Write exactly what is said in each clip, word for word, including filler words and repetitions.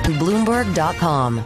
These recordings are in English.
Bloomberg dot com.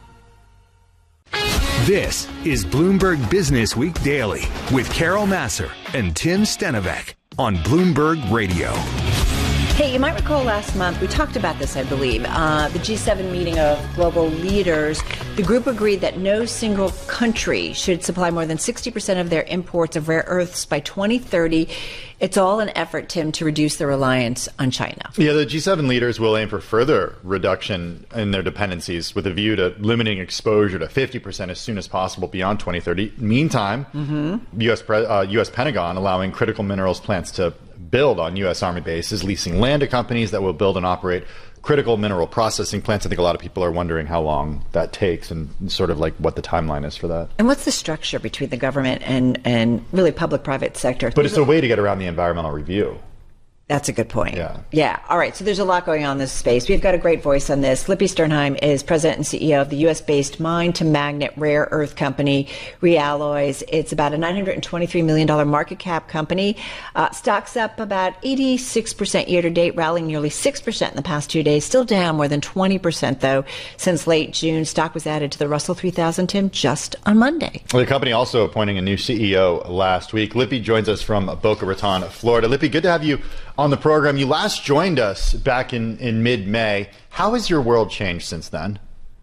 This is Bloomberg Business Week Daily with Carol Massar and Tim Stenovec on Bloomberg Radio. Hey, you might recall last month, we talked about this, I believe, uh, the G seven meeting of global leaders. The group agreed that no single country should supply more than sixty percent of their imports of rare earths by twenty thirty. It's all an effort, Tim, to reduce the reliance on China. Yeah, the G seven leaders will aim for further reduction in their dependencies with a view to limiting exposure to fifty percent as soon as possible beyond twenty thirty. Meantime, mm-hmm. U S Pre- uh, U S Pentagon allowing critical minerals plants to build on U S Army bases, leasing land to companies that will build and operate critical mineral processing plants. I think a lot of people are wondering how long that takes and sort of like what the timeline is for that. And what's the structure between the government and, and really public-private sector? But it's a way to get around the environmental review. That's a good point. Yeah. Yeah. All right. So there's a lot going on in this space. We've got a great voice on this. Lippy Sternheim is president and C E O of the U S-based mine-to-magnet rare earth company, Realloys. It's about a nine hundred twenty-three million dollars market cap company. Uh, stock's up about eighty-six percent year to date, rallying nearly six percent in the past two days. Still down more than twenty percent, though, since late June. Stock was added to the Russell three thousand, Tim, just on Monday. Well, the company also appointing a new C E O last week. Lippy joins us from Boca Raton, Florida. Lippy, good to have you on the program. You last joined us back in, in mid-May. How has your world changed since then?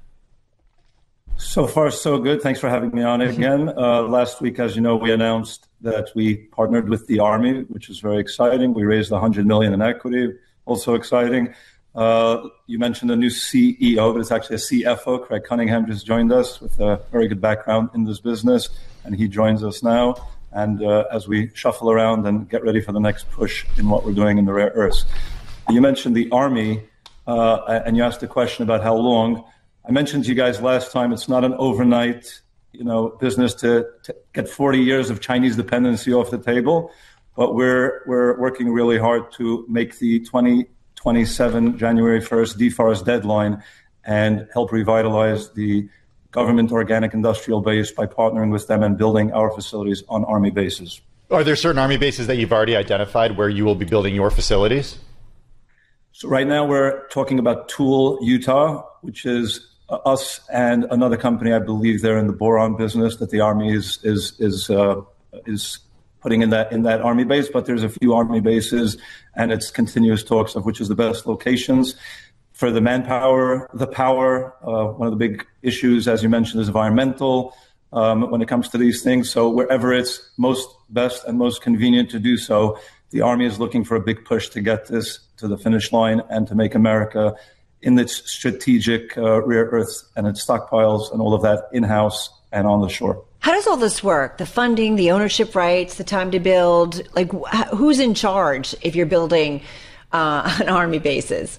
So far, so good. Thanks for having me on again. Uh, last week, as you know, we announced that we partnered with the Army, which is very exciting. We raised one hundred million dollars in equity, also exciting. Uh, you mentioned a new C E O, but it's actually a C F O. Craig Cunningham just joined us with a very good background in this business, and he joins us now. And uh, as we shuffle around and get ready for the next push in what we're doing in the rare earths. You mentioned the Army, uh, and you asked a question about how long. I mentioned to you guys last time, it's not an overnight, you know, business to, to get forty years of Chinese dependency off the table, but we're we're working really hard to make the twenty twenty-seven January first deforest deadline and help revitalize the government organic industrial base by partnering with them and building our facilities on Army bases. Are there certain Army bases that you've already identified where you will be building your facilities? So right now we're talking about Tool, Utah, which is uh, us and another company. I believe they're in the boron business that the Army is is is uh, is putting in that in that Army base. But there's a few Army bases, and it's continuous talks of which is the best locations. For the manpower, the power, uh, one of the big issues, as you mentioned, is environmental um, when it comes to these things. So wherever it's most best and most convenient to do so, the Army is looking for a big push to get this to the finish line and to make America in its strategic uh, rare earths and its stockpiles and all of that in-house and on the shore. How does all this work? The funding, the ownership rights, the time to build, like wh- who's in charge if you're building uh, an Army bases?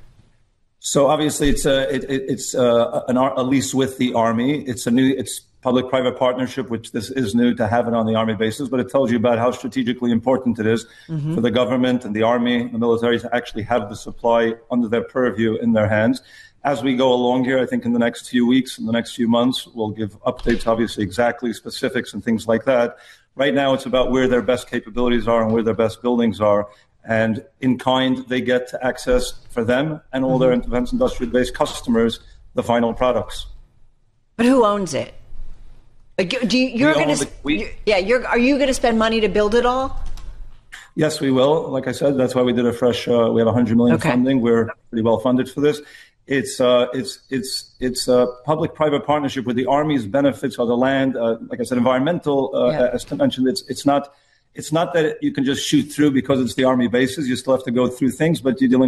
So obviously, it's a it, it's a, an, a lease with the Army. It's a new it's public-private partnership, which this is new to have it on the Army bases. But it tells you about how strategically important it is mm-hmm. for the government and the Army, the military, to actually have the supply under their purview in their hands. As we go along here, I think in the next few weeks, in the next few months, we'll give updates, obviously, exactly specifics and things like that. Right now, it's about where their best capabilities are and where their best buildings are. And in kind, they get to access for them and all their defense industrial-based customers the final products. But who owns it? Like, do you, you're going to, yeah, you're, are you going to spend money to build it all? Yes, we will. Like I said, that's why we did a fresh. Uh, we have one hundred million dollars okay. funding. We're pretty well funded for this. It's uh, it's it's it's a public-private partnership where the Army's benefits are the land. Uh, like I said, environmental. Uh, yeah. As Tim mentioned, it's it's not. It's not that you can just shoot through because it's the Army bases. You still have to go through things, but you're dealing